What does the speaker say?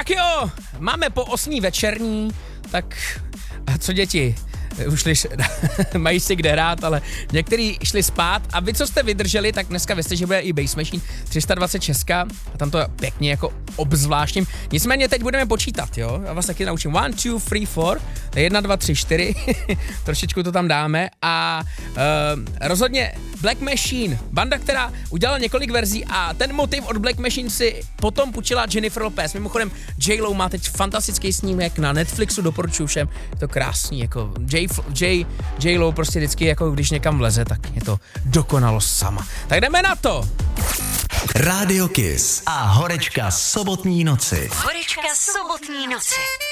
Tak jo, máme po 8. večerní, tak co děti? Už mají si kde hrát, ale některý šli spát a vy, co jste vydrželi, tak dneska vězte, že bude i Bass Machine 326 a tam to pěkně jako obzvláštním. Nicméně teď budeme počítat, jo? Já vás taky naučím 1, 2, 3, 4, 1, 2, 3, 4, trošičku to tam dáme a rozhodně Black Machine, banda, která udělala několik verzí a ten motiv od Black Machine si potom půjčila Jennifer Lopez. Mimochodem J-Lo má teď fantastický snímek na Netflixu, doporučuji všem, je to krásný, jako J-Lo prostě vždycky, jako když někam vleze, tak je to dokonalost sama. Tak jdeme na to! Rádio Kiss a horečka sobotní noci. Horečka sobotní noci.